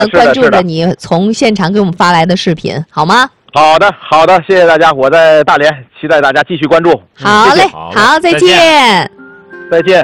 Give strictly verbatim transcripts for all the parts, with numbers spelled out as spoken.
关注着你从现场给我们发来的视频，好吗？ 好的，好的，谢谢大家，我在大连，期待大家继续关注。 好嘞， 嗯、 好，再见， 再见。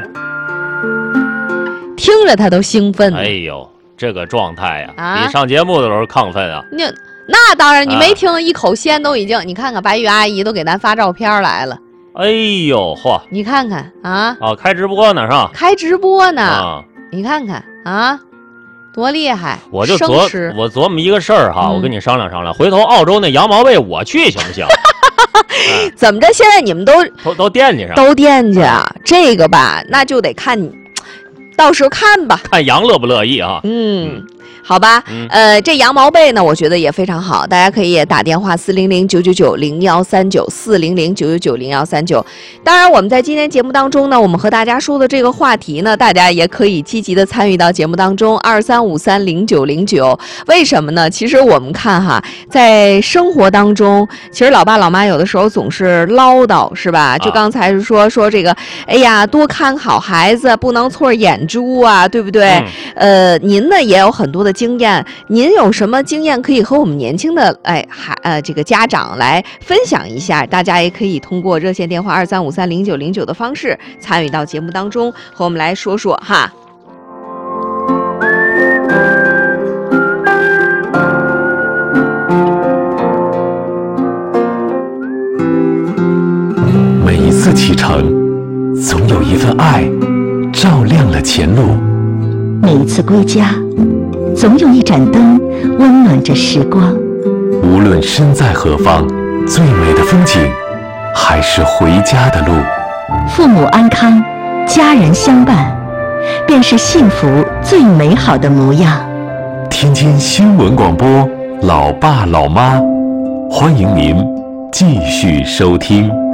听着他都兴奋。 哎呦，这个状态呀、 啊， 比上节目的时候亢奋啊！ 那那当然，你没听，啊、一口鲜都已经，你看看白玉阿姨都给咱发照片来了。 哎呦嚯！ 你看看啊！ 哦，开直播呢是吧？ 开直播呢， 啊、 你看看啊。多厉害！ 我就琢我琢磨一个事儿哈、嗯，我跟你商量商量，回头澳洲那羊毛被我去行不行？ 嗯、怎么着？现在你们都都都惦记上， 都惦记啊！这个吧，那就得看你，到时候看吧， 看羊乐不乐意啊？ 嗯。嗯好吧， 嗯、 呃，这羊毛被呢，我觉得也非常好，大家可以打电话四零零九九九零幺三九四零零九九九零幺三九。当然，我们在今天节目当中呢，我们和大家说的这个话题呢，大家也可以积极的参与到节目当中，二三五三零九零九。为什么呢？其实我们看哈，在生活当中，其实老爸老妈有的时候总是唠叨，是吧？就刚才是说、啊、说这个，哎呀，多看好孩子，不能错眼珠啊，对不对？嗯、呃，您呢也有很多的经验，您有什么经验可以和我们年轻的哎孩呃这个家长来分享一下？大家也可以通过热线电话二三五三零九零九的方式参与到节目当中，和我们来说说哈。 每一次启程，总有一份爱照亮了前路； 每一次归家，总有一盏灯温暖着时光。 无论身在何方，最美的风景还是回家的路。 父母安康，家人相伴，便是幸福最美好的模样。 天津新闻广播，老爸老妈，欢迎您继续收听。